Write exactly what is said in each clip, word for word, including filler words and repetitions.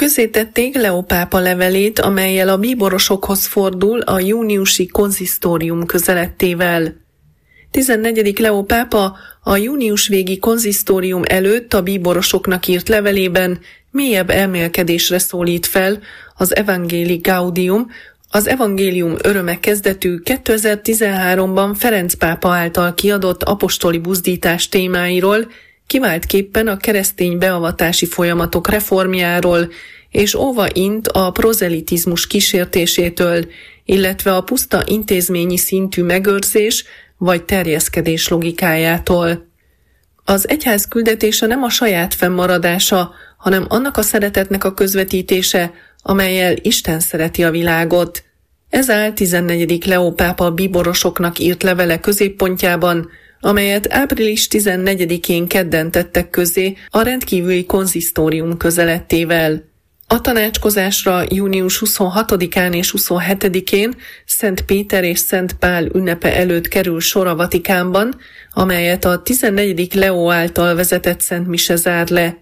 Közzétették Leó pápa levelét, amellyel a bíborosokhoz fordul a júniusi konzisztórium közelettével. tizennegyedik Leó pápa a június végi konzisztórium előtt a bíborosoknak írt levelében mélyebb elmélkedésre szólít fel az Evangelii Gaudium, az evangélium öröme kezdetű kétezer-tizenháromban Ferenc pápa által kiadott apostoli buzdítás témáiról, kiváltképpen a keresztény beavatási folyamatok reformjáról, és óva int a prozelitizmus kísértésétől, illetve a puszta intézményi szintű megőrzés vagy terjeszkedés logikájától. Az egyház küldetése nem a saját fennmaradása, hanem annak a szeretetnek a közvetítése, amellyel Isten szereti a világot. Ez áll tizennegyedik Leó pápa bíborosoknak írt levele középpontjában, amelyet április tizennegyedikén kedden tettek közzé a rendkívüli konzisztórium közelettével. A tanácskozásra június huszonhatodikán és huszonhetedikén Szent Péter és Szent Pál ünnepe előtt kerül sor a Vatikánban, amelyet a tizennegyedik Leó által vezetett Szent Mise zár le.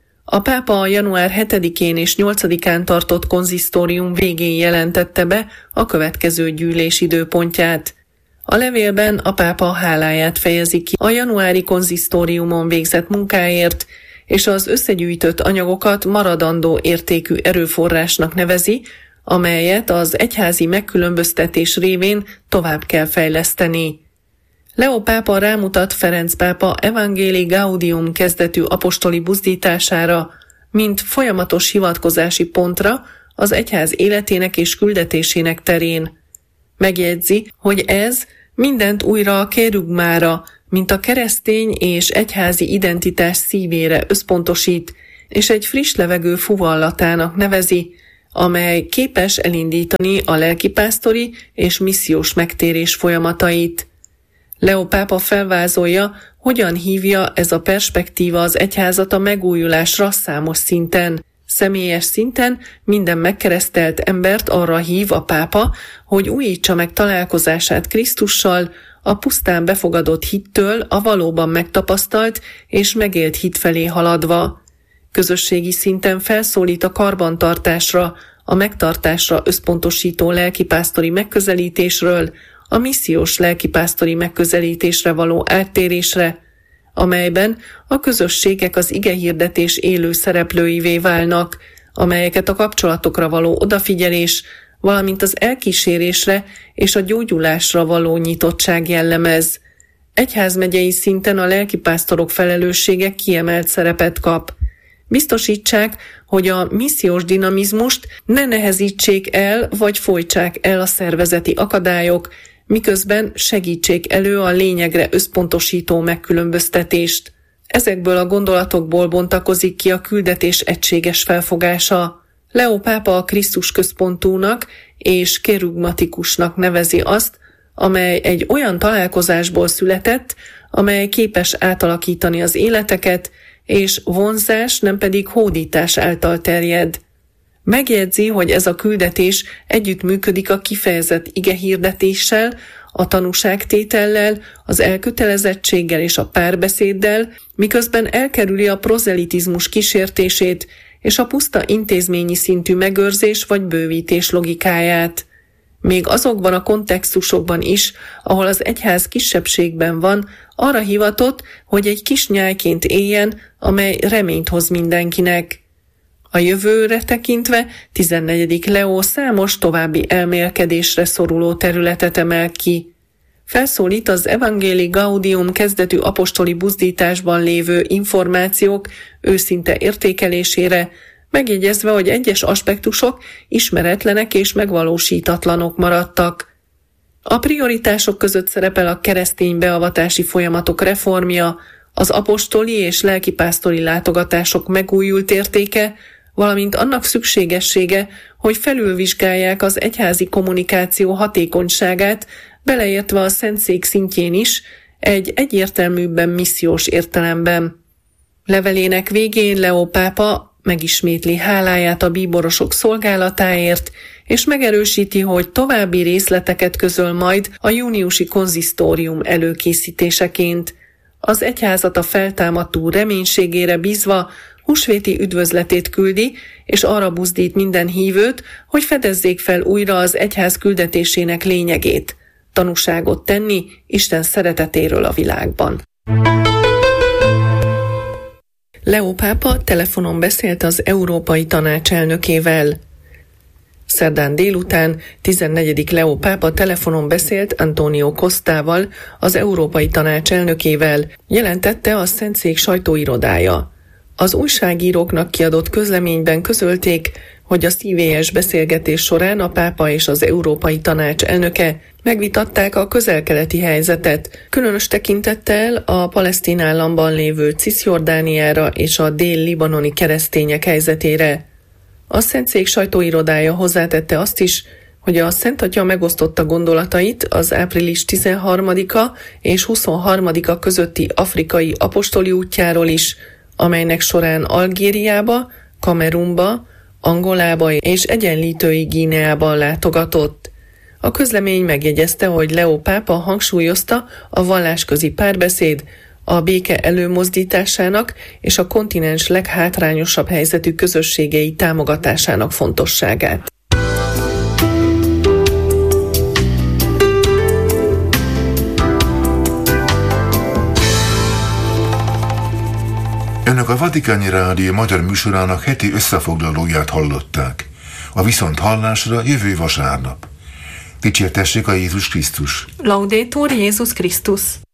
A pápa a január hetedikén és nyolcadikán tartott konzisztórium végén jelentette be a következő gyűlés időpontját. A levélben a pápa háláját fejezi ki a januári konzisztóriumon végzett munkáért, és az összegyűjtött anyagokat maradandó értékű erőforrásnak nevezi, amelyet az egyházi megkülönböztetés révén tovább kell fejleszteni. Leó pápa rámutat Ferenc pápa Evangelii Gaudium kezdetű apostoli buzdítására, mint folyamatos hivatkozási pontra az egyház életének és küldetésének terén. Megjegyzi, hogy ez mindent újra a kerugmára, mint a keresztény és egyházi identitás szívére összpontosít, és egy friss levegő fuvallatának nevezi, amely képes elindítani a lelkipásztori és missziós megtérés folyamatait. Leó pápa felvázolja, hogyan hívja ez a perspektíva az egyházat a megújulásra számos szinten. Személyes szinten minden megkeresztelt embert arra hív a pápa, hogy újítsa meg találkozását Krisztussal, a pusztán befogadott hittől a valóban megtapasztalt és megélt hit felé haladva. Közösségi szinten felszólít a karbantartásra, a megtartásra összpontosító lelkipásztori megközelítésről, a missziós lelkipásztori megközelítésre való áttérésre, amelyben a közösségek az igehirdetés élő szereplőivé válnak, amelyeket a kapcsolatokra való odafigyelés, valamint az elkísérésre és a gyógyulásra való nyitottság jellemez. Egyházmegyei szinten a lelkipásztorok felelőssége kiemelt szerepet kap. Biztosítsák, hogy a missziós dinamizmust ne nehezítsék el vagy folytsák el a szervezeti akadályok, miközben segítsék elő a lényegre összpontosító megkülönböztetést. Ezekből a gondolatokból bontakozik ki a küldetés egységes felfogása. Leó pápa a Krisztus központúnak és kerugmatikusnak nevezi azt, amely egy olyan találkozásból született, amely képes átalakítani az életeket, és vonzás, nem pedig hódítás által terjed. Megjegyzi, hogy ez a küldetés együttműködik a kifejezett igehirdetéssel, a tanúságtétellel, az elkötelezettséggel és a párbeszéddel, miközben elkerüli a prozelitizmus kísértését és a puszta intézményi szintű megőrzés vagy bővítés logikáját. Még azokban a kontextusokban is, ahol az egyház kisebbségben van, arra hivatott, hogy egy kis nyájként éljen, amely reményt hoz mindenkinek. A jövőre tekintve tizennegyedik Leó számos további elmélkedésre szoruló területet emel ki. Felszólít az Evangelii Gaudium kezdetű apostoli buzdításban lévő információk őszinte értékelésére, megjegyezve, hogy egyes aspektusok ismeretlenek és megvalósítatlanok maradtak. A prioritások között szerepel a keresztény beavatási folyamatok reformja, az apostoli és lelkipásztori látogatások megújult értéke, valamint annak szükségessége, hogy felülvizsgálják az egyházi kommunikáció hatékonyságát, beleértve a Szentszék szintjén is, egy egyértelműbben missziós értelemben. Levelének végén Leó pápa megismétli háláját a bíborosok szolgálatáért, és megerősíti, hogy további részleteket közöl majd a júniusi konzisztórium előkészítéseként. Az egyházat a feltámadtú reménységére bízva, húsvéti üdvözletét küldi, és arra buzdít minden hívőt, hogy fedezzék fel újra az egyház küldetésének lényegét, tanúságot tenni Isten szeretetéről a világban. Leó pápa telefonon beszélt az Európai Tanács elnökével. Szerdán délután tizennegyedik Leó pápa telefonon beszélt Antonio Costával, az Európai Tanács elnökével, jelentette a Szentszék sajtóirodája. Az újságíróknak kiadott közleményben közölték, hogy a szívélyes beszélgetés során a pápa és az Európai Tanács elnöke megvitatták a közel-keleti helyzetet, különös tekintettel a palesztin államban lévő Ciszjordániára és a dél-libanoni keresztények helyzetére. A Szentszék sajtóirodája hozzátette azt is, hogy a Szent Atya megosztotta gondolatait az április tizenharmadika és huszonharmadika közötti afrikai apostoli útjáról is, amelynek során Algériába, Kamerunba, Angolába és Egyenlítői Guineában látogatott. A közlemény megjegyezte, hogy Leó pápa hangsúlyozta a vallásközi párbeszéd, a béke előmozdításának és a kontinens leghátrányosabb helyzetű közösségei támogatásának fontosságát. Önök a Vatikáni Rádió magyar műsorának heti összefoglalóját hallották. A viszonthallásra jövő vasárnap. Dicsértessék a Jézus Krisztus! Laudetur Jézus Krisztus!